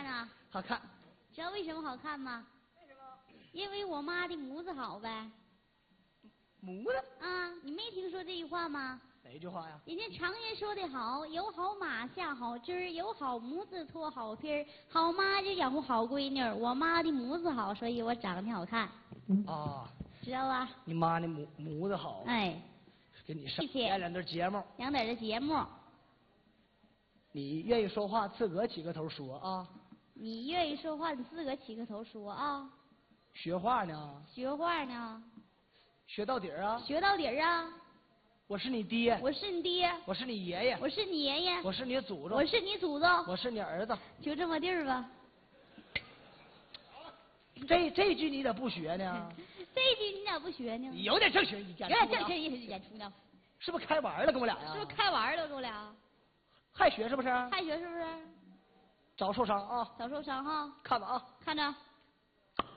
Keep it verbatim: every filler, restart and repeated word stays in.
啊？ 好看。 知道为什么好看吗？ 为什么？ 因为我妈的模子好呗。 模子？ 啊，你没听说这句话吗？ 哪句话呀？ 人家常言说的好，有好马下好驹儿，有好模子托好坯儿，好妈就养活好闺女儿。我妈的模子好，所以我长得好看。 啊， 知道吧？ 你妈那模模子好。 哎， 给你上演两段节目。 两点的节目。 你愿意说话，自个儿起个头说啊。 你愿意说话，你自个儿起个头说啊。 学话呢？ 学话呢？ 学到底儿啊？ 学到底儿啊！ 我是你爹， 我是你爹， 我是你爷爷， 我是你爷爷， 我是你祖宗， 我是你祖宗， 我是你儿子， 就这么地儿吧。 这这句你咋不学呢？ 这句你咋不学呢？ 你有点正形意见， 有点正形意演出呢。 是不是开玩了跟我俩呀？ 是不是开玩了跟我俩？ 还学是不是？ 还学是不是？ 早受伤啊！ 早受伤哈！ 看吧啊！ 看着。